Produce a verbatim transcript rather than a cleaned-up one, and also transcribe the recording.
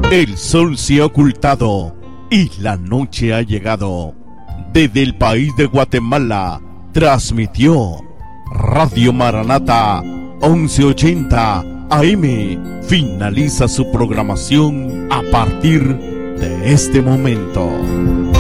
El sol se ha ocultado y la noche ha llegado. Desde el país de Guatemala transmitió Radio Maranata once ochenta A M. Finaliza su programación a partir de este momento.